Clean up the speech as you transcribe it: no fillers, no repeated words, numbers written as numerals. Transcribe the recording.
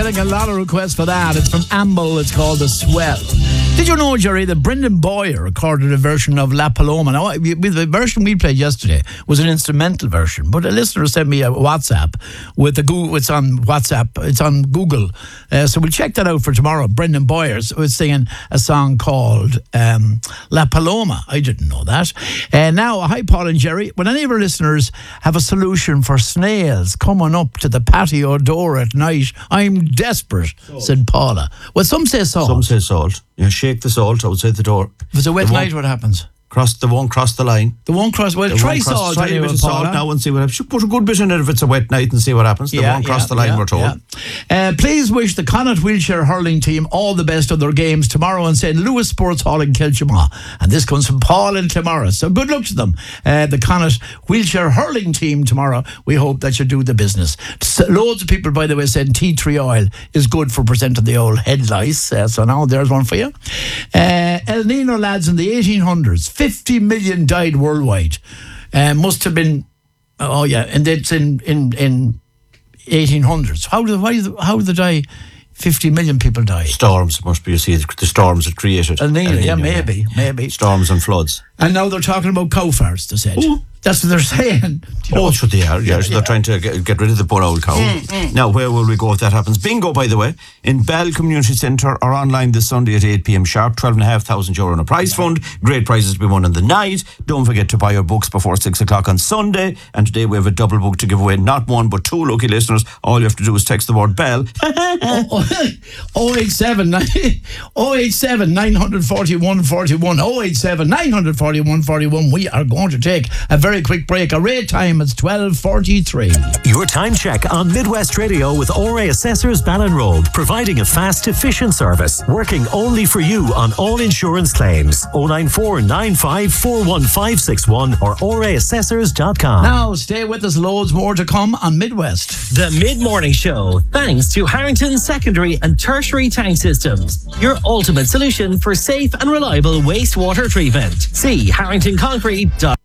getting a lot of requests for that. It's from Amble. It's called The Swell. Did you know, Jerry, that Brendan Boyer recorded a version of La Paloma? Now, the version we played yesterday was an instrumental version, but a listener sent me a WhatsApp with the Google. It's on WhatsApp. It's on Google. So we'll check that out for tomorrow. Brendan Boyer was singing a song called La Paloma. I didn't know that. Now, hi, Paul and Jerry. When any of our listeners have a solution for snails coming up to the patio door at night, I'm desperate, said Paula. Well, some say salt. Some say salt. You shake the salt outside the door. If it's a wet night, what happens? They won't cross the line. They won't cross. Well, try salt. Try a bit of salt now and see what happens. Put a good bit in it if it's a wet night and see what happens. They won't cross the line, we're told. Please wish the Connacht Wheelchair Hurling team all the best of their games tomorrow in St. Louis Sports Hall in Kilchamaugh. And this comes from Paul and Clamara. So good luck to them. The Connacht Wheelchair Hurling team tomorrow. We hope that you do the business. Loads of people, by the way, said tea tree oil is good for preventing the old head lice. So now there's one for you. El Nino lads in the 1800s. 50 million died worldwide. Must have been, and it's in 1800s. How did they die? 50 million people died. Storms must be, you see, the storms that created. El Nino, maybe. Storms and floods. And now they're talking about cow farts, they said. Ooh. That's what they're saying. So they are, so they're trying to get rid of the poor old cow. Now, where will we go if that happens? Bingo, by the way, in Bell Community Centre or online this Sunday at 8 p.m. sharp. 12,500 euro in a prize fund. Great prizes to be won in the night. Don't forget to buy your books before 6 o'clock on Sunday. And today we have a double book to give away. Not one, but two lucky listeners. All you have to do is text the word Bell. 087 941 41. 087 941 41. We are going to take a very quick break. Our rate time is 12:43. Your time check on Midwest Radio with ORA Assessors Ballinroad, providing a fast, efficient service, working only for you on all insurance claims. 094 95 41561 or oraassessors.com. Now, stay with us. Loads more to come on Midwest. The Mid-Morning Show, thanks to Harrington Secondary and Tertiary Tank Systems, your ultimate solution for safe and reliable wastewater treatment. See harringtonconcrete.com.